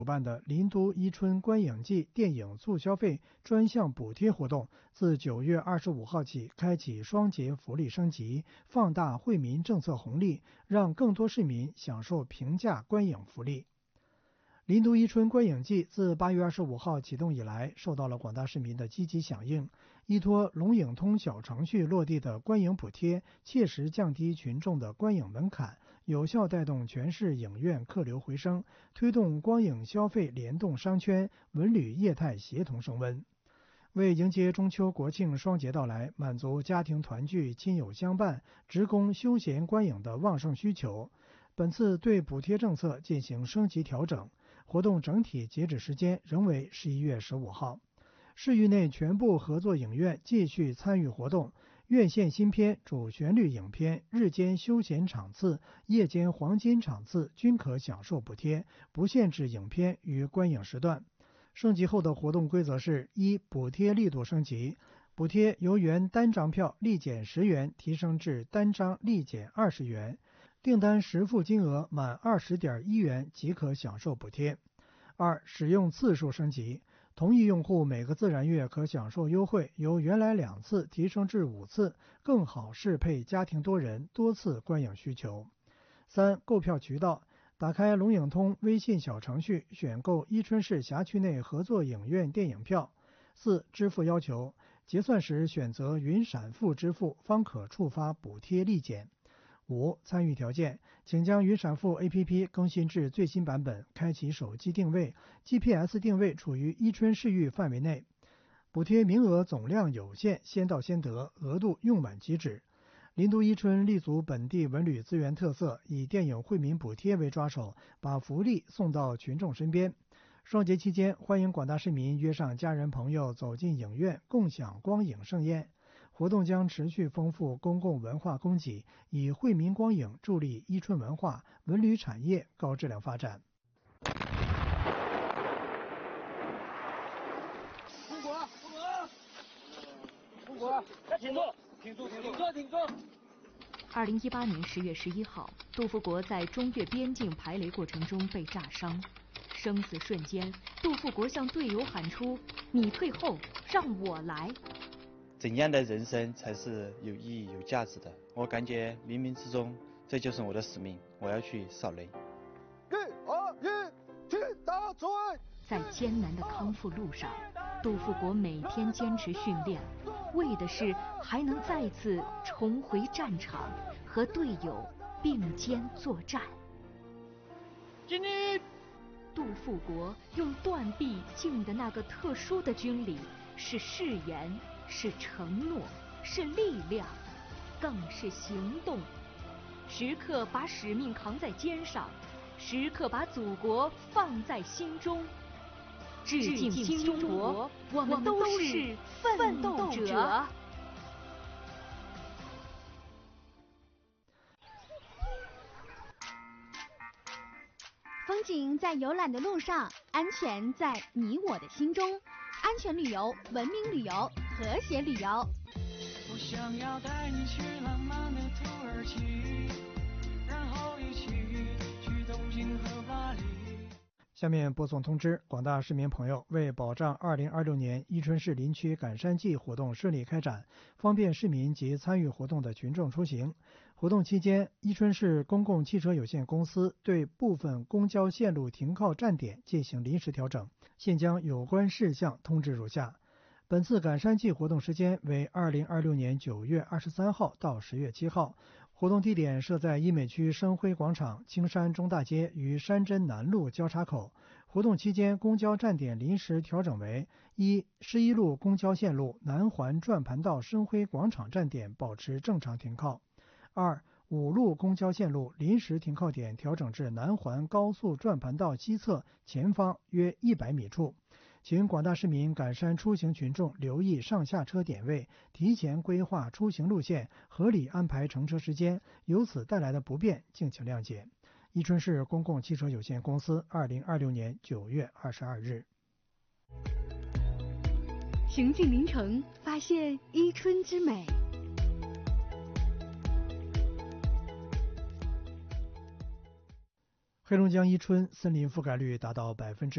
主办的林都伊春观影季电影促消费专项补贴活动，自9月25号起开启双节福利升级，放大惠民政策红利，让更多市民享受平价观影福利。林都伊春观影季自8月25号启动以来，受到了广大市民的积极响应。依托龙影通小程序落地的观影补贴，切实降低群众的观影门槛，有效带动全市影院客流回升，推动光影消费联动商圈、文旅业态协同升温。为迎接中秋国庆双节到来，满足家庭团聚、亲友相伴、职工休闲观影的旺盛需求，本次对补贴政策进行升级调整。活动整体截止时间仍为11月15号。市域内全部合作影院继续参与活动，院线新片、主旋律影片、日间休闲场次、夜间黄金场次均可享受补贴，不限制影片与观影时段。升级后的活动规则是：一、补贴力度升级，补贴由原单张票立减10元提升至单张立减20元，订单实付金额满20.1元即可享受补贴。二、使用次数升级，同一用户每个自然月可享受优惠由原来2次提升至5次，更好适配家庭多人多次观影需求。三、购票渠道，打开龙影通微信小程序，选购伊春市辖区内合作影院电影票。四、支付要求，结算时选择云闪付支付，方可触发补贴立减。五、参与条件，请将云闪付 APP 更新至最新版本，开启手机定位 ，GPS 定位处于伊春市域范围内。补贴名额总量有限，先到先得，额度用满即止。林都伊春立足本地文旅资源特色，以电影惠民补贴为抓手，把福利送到群众身边。双节期间，欢迎广大市民约上家人朋友走进影院，共享光影盛宴。活动将持续丰富公共文化供给，以惠民光影助力伊春文化、文旅产业高质量发展。 中国，中国，来挺住 ！2018年10月11号，杜富国在中越边境排雷过程中被炸伤，生死瞬间，杜富国向队友喊出：“你退后，让我来。” 怎样的人生才是有意义、有价值的？我感觉冥冥之中，这就是我的使命，我要去扫雷。 去打追！ 在艰难的康复路上，杜富国每天坚持训练，为的是还能再次重回战场，和队友并肩作战。 敬礼！ 杜富国用断臂进的那个特殊的军礼，是誓言，是承诺，是力量，更是行动。时刻把使命扛在肩上，时刻把祖国放在心中。致敬新中国，我们都是奋斗者。 风景在游览的路上，安全在你我的心中。安全旅游，文明旅游，和谐旅游。 我想要带你去浪漫的土耳其，然后一起去东京和巴黎。 下面播送通知，广大市民朋友，为保障2026年伊春市林区赶山季活动顺利开展，方便市民及参与活动的群众出行，活动期间，伊春市公共汽车有限公司对部分公交线路停靠站点进行临时调整，现将有关事项通知如下。本次赶山季活动时间为2026年9月23号到10月7号，活动地点设在医美区生辉广场、青山中大街与山珍南路交叉口。活动期间，公交站点临时调整为：一、11路公交线路南环转盘道生辉广场站点保持正常停靠；二、5路公交线路临时停靠点调整至南环高速转盘道西侧前方约100米处。请广大市民赶山出行群众留意上下车点位，提前规划出行路线，合理安排乘车时间，由此带来的不便敬请谅解。伊春市公共汽车有限公司2026年9月22日。 行进临城，发现伊春之美。 黑龙江伊春森林覆盖率达到